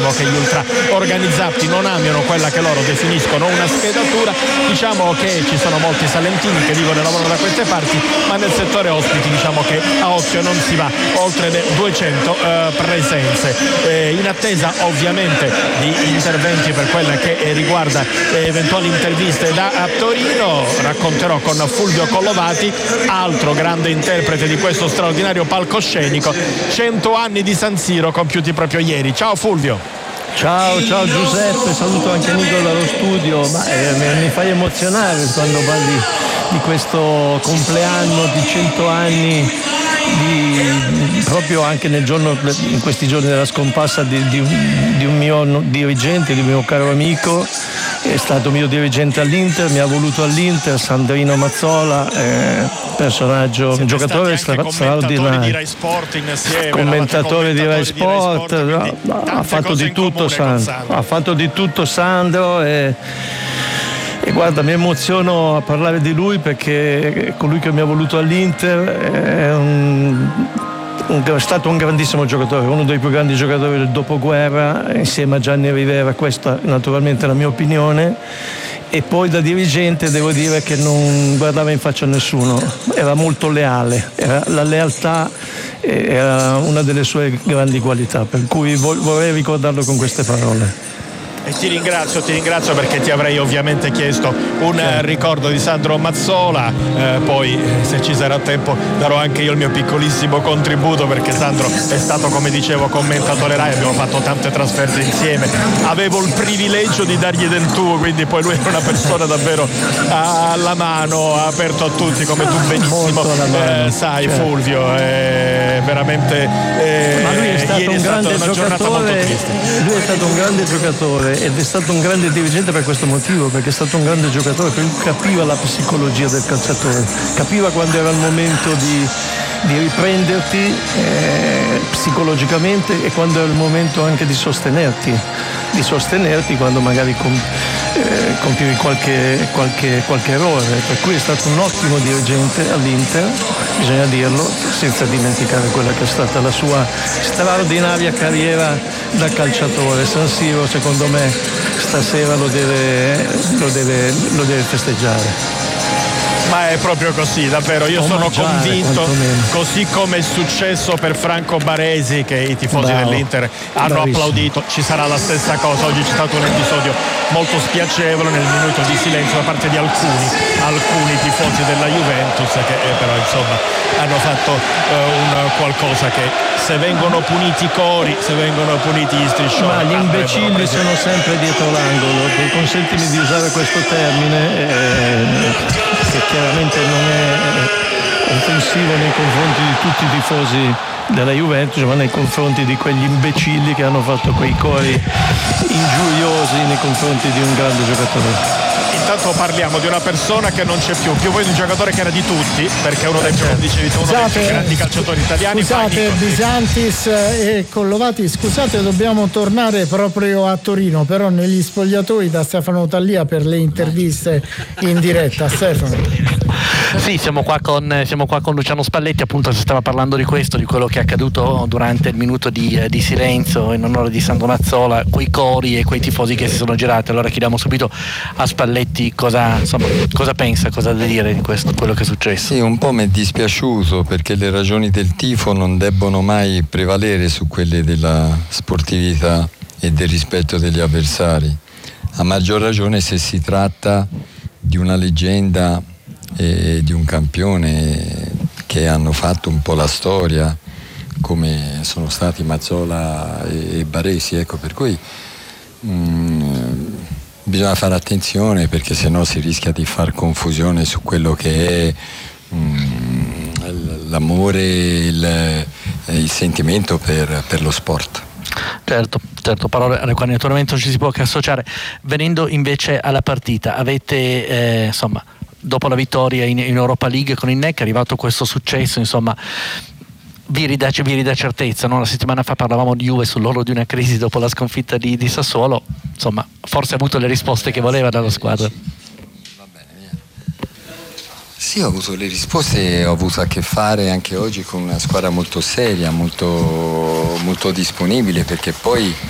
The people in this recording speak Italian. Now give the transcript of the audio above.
capisco che gli ultra organizzati non amino quella che loro definiscono una schedatura. Diciamo che ci sono molti salentini che vivono e lavorano da queste parti, ma nel settore ospiti diciamo che a occhio non si va oltre le 200 presenze. In attesa ovviamente di interventi per quella che riguarda eventuali interviste da Torino, racconterò con Fulvio Collovati, altro grande interprete di questo straordinario palcoscenico. 100 anni di San Siro compiuti proprio ieri. Ciao Fulvio. Ciao Giuseppe, saluto anche Nico dallo studio. Mi fai emozionare quando parli di questo compleanno di 100 anni, proprio anche in questi giorni della scomparsa di un mio dirigente, di un mio caro amico. È stato mio dirigente all'Inter, mi ha voluto all'Inter, Sandrino Mazzola, personaggio, un giocatore straordinario, commentatore di Rai Sport, ha fatto di tutto Sandro e guarda, mi emoziono a parlare di lui perché è colui che mi ha voluto all'Inter, è stato un grandissimo giocatore, uno dei più grandi giocatori del dopoguerra, insieme a Gianni Rivera. Questa naturalmente è la mia opinione. E poi da dirigente devo dire che non guardava in faccia a nessuno, era molto leale, la lealtà era una delle sue grandi qualità, per cui vorrei ricordarlo con queste parole. E ti ringrazio perché ti avrei ovviamente chiesto un ricordo di Sandro Mazzola, poi se ci sarà tempo darò anche io il mio piccolissimo contributo, perché Sandro è stato, come dicevo, commentatore Rai, abbiamo fatto tante trasferte insieme, avevo il privilegio di dargli del tuo, quindi poi lui era una persona davvero alla mano, ha aperto a tutti, come tu benissimo sai, certo. Fulvio, veramente ma lui è stato un grande giocatore, lui è stato un grande giocatore ed è stato un grande dirigente per questo motivo, perché è stato un grande giocatore, perché lui capiva la psicologia del calciatore, capiva quando era il momento di riprenderti psicologicamente e quando era il momento anche di sostenerti quando magari compivi qualche errore, per cui è stato un ottimo dirigente all'Inter, bisogna dirlo, senza dimenticare quella che è stata la sua straordinaria carriera da calciatore. San Siro secondo me stasera lo deve festeggiare. Ma è proprio così, davvero, io sono convinto, così come è successo per Franco Baresi, che i tifosi dell'Inter hanno applaudito, ci sarà la stessa cosa. Oggi c'è stato un episodio molto spiacevole nel minuto di silenzio da parte di alcuni tifosi della Juventus, che però insomma hanno fatto un qualcosa che, se vengono puniti i cori, se vengono puniti gli striscioni, ma gli imbecilli sono sempre dietro l'angolo, consentimi di usare questo termine, che chiaramente non è offensivo nei confronti di tutti i tifosi della Juventus, ma nei confronti di quegli imbecilli che hanno fatto quei cori ingiuriosi nei confronti di un grande giocatore. Intanto parliamo di una persona che non c'è più poi di un giocatore che era di tutti, perché è uno dei più grandi calciatori italiani. Scusate Bisantis e Collovati, scusate, dobbiamo tornare proprio a Torino, però negli spogliatoi da Stefano Tallia per le interviste in diretta. Stefano. Sì, siamo qua con Luciano Spalletti, appunto si stava parlando di questo, di quello che è accaduto durante il minuto di silenzio in onore di Sandro Mazzola, quei cori e quei tifosi che si sono girati. Allora chiediamo subito a Spalletti cosa pensa, cosa da dire di questo, quello che è successo. Sì, un po' mi è dispiaciuto, perché le ragioni del tifo non debbono mai prevalere su quelle della sportività e del rispetto degli avversari, a maggior ragione se si tratta di una leggenda e di un campione che hanno fatto un po' la storia, come sono stati Mazzola e Baresi, ecco, per cui bisogna fare attenzione, perché sennò si rischia di far confusione su quello che è l'amore, il sentimento per lo sport. Certo, parole alle quali naturalmente non ci si può che associare. Venendo invece alla partita, avete dopo la vittoria in Europa League con il NEC è arrivato questo successo, insomma vi ridà certezza, no? La settimana fa parlavamo di Juve sull'orlo di una crisi dopo la sconfitta di Sassuolo, insomma forse ha avuto le risposte che voleva dalla squadra. Sì, ho avuto le risposte, ho avuto a che fare anche oggi con una squadra molto seria, molto, molto disponibile, perché poi